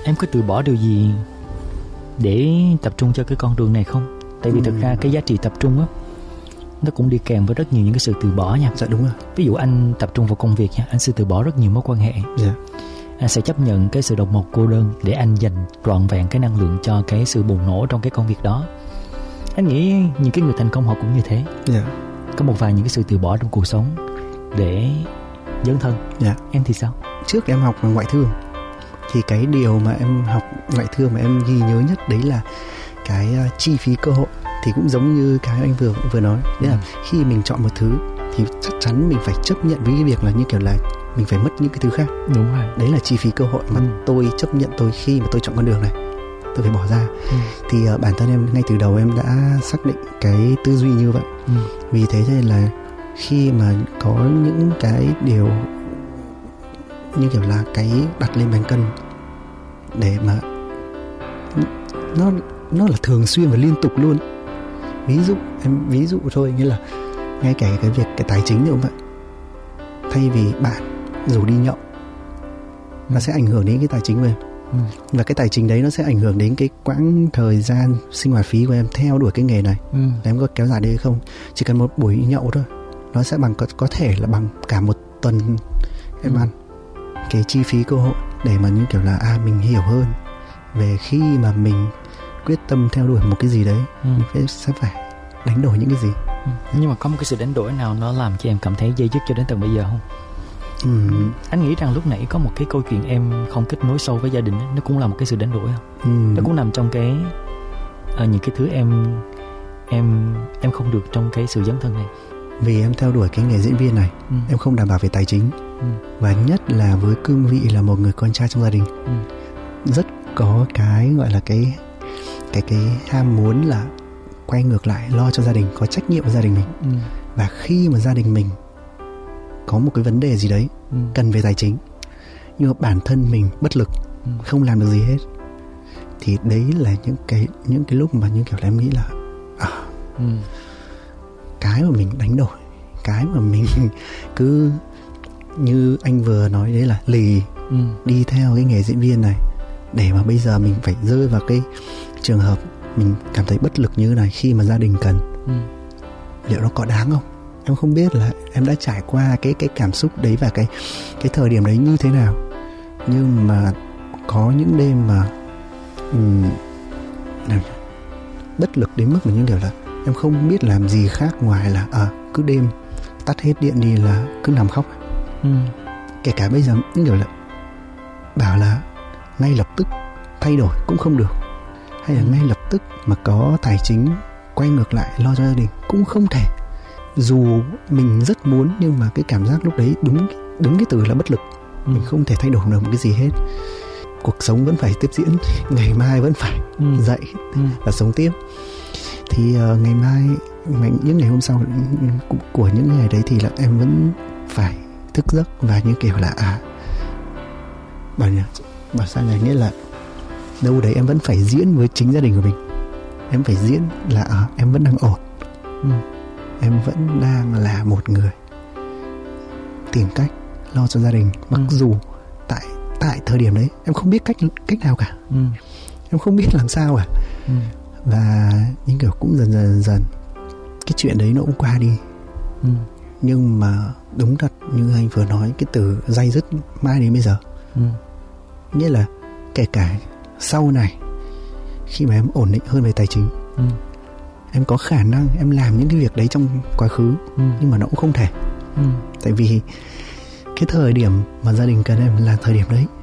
em có từ bỏ điều gì để tập trung cho cái con đường này không? Tại vì thực ra cái giá trị tập trung á, nó cũng đi kèm với rất nhiều những cái sự từ bỏ nha. Dạ đúng rồi. Ví dụ anh tập trung vào công việc nha, anh sẽ từ bỏ rất nhiều mối quan hệ. Dạ. Anh sẽ chấp nhận cái sự độc một cô đơn để anh dành trọn vẹn cái năng lượng cho cái sự bùng nổ trong cái công việc đó. Anh nghĩ những cái người thành công họ cũng như thế. Dạ. Có một vài những cái sự từ bỏ trong cuộc sống để dấn thân. Dạ. Em thì sao? Trước em học ngoại thương thì cái điều mà em học ngoại thương mà em ghi nhớ nhất đấy là cái chi phí cơ hội. Thì cũng giống như cái anh vừa nói, đấy là khi mình chọn một thứ thì chắc chắn mình phải chấp nhận với cái việc là như kiểu là mình phải mất những cái thứ khác. Đúng rồi. Đấy là chi phí cơ hội mà tôi chấp nhận khi mà tôi chọn con đường này, tôi phải bỏ ra. Thì bản thân em ngay từ đầu em đã xác định cái tư duy như vậy. Vì thế nên là khi mà có những cái điều như kiểu là cái đặt lên bàn cân để mà nó là thường xuyên và liên tục luôn. Ví dụ thôi, như là ngay cả cái việc cái tài chính cũng vậy. Thay vì bạn rủ đi nhậu, nó sẽ ảnh hưởng đến cái tài chính của em. Và cái tài chính đấy nó sẽ ảnh hưởng đến cái quãng thời gian sinh hoạt phí của em theo đuổi cái nghề này. Em có kéo dài đây hay không? Chỉ cần một buổi nhậu thôi, nó sẽ có thể là bằng cả một tuần em ăn. Cái chi phí cơ hội để mà như kiểu là mình hiểu hơn về khi mà mình quyết tâm theo đuổi một cái gì đấy, mình sẽ phải đánh đổi những cái gì. Nhưng mà có một cái sự đánh đổi nào nó làm cho em cảm thấy dây dứt cho đến tận bây giờ không? Anh nghĩ rằng lúc nãy có một cái câu chuyện em không kết nối sâu với gia đình ấy, nó cũng là một cái sự đánh đổi không? Nó cũng nằm trong cái những cái thứ em không được trong cái sự dấn thân này. Vì em theo đuổi cái nghề diễn viên này, em không đảm bảo về tài chính. Và nhất là với cương vị là một người con trai trong gia đình, rất có cái gọi là cái ham muốn là quay ngược lại lo cho gia đình, có trách nhiệm với gia đình mình. Và khi mà gia đình mình có một cái vấn đề gì đấy cần về tài chính, nhưng mà bản thân mình bất lực, không làm được gì hết, thì đấy là những cái lúc mà như kiểu là em nghĩ là cái mà mình đánh đổi, cái mà mình cứ như anh vừa nói đấy là lì đi theo cái nghề diễn viên này, để mà bây giờ mình phải rơi vào cái trường hợp mình cảm thấy bất lực như thế này khi mà gia đình cần. Liệu nó có đáng không? Em không biết là em đã trải qua cái cảm xúc đấy và cái thời điểm đấy như thế nào. Nhưng mà có những đêm mà bất lực đến mức mà như kiểu là em không biết làm gì khác ngoài là cứ đêm tắt hết điện đi là cứ nằm khóc. Kể cả bây giờ như kiểu là bảo là ngay lập tức thay đổi cũng không được, hay là ngay lập tức mà có tài chính quay ngược lại lo cho gia đình cũng không thể. Dù mình rất muốn, nhưng mà cái cảm giác lúc đấy đúng cái từ là bất lực. Mình không thể thay đổi được một cái gì hết. Cuộc sống vẫn phải tiếp diễn, ngày mai vẫn phải dậy và sống tiếp. Thì ngày mai, những ngày hôm sau của những ngày đấy thì là em vẫn phải thức giấc và như kiểu là bảo sao nhỉ, nghĩa là đâu đấy em vẫn phải diễn với chính gia đình của mình. Em phải diễn là em vẫn đang ổn, em vẫn đang là một người tìm cách lo cho gia đình. Mặc dù tại thời điểm đấy em không biết cách nào cả, em không biết làm sao cả. Và những kiểu cũng dần cái chuyện đấy nó cũng qua đi. Nhưng mà đúng thật như anh vừa nói, cái từ day dứt mãi đến bây giờ. Nghĩa là kể cả sau này, khi mà em ổn định hơn về tài chính, em có khả năng em làm những cái việc đấy trong quá khứ, nhưng mà nó cũng không thể. Tại vì cái thời điểm mà gia đình cần em là thời điểm đấy,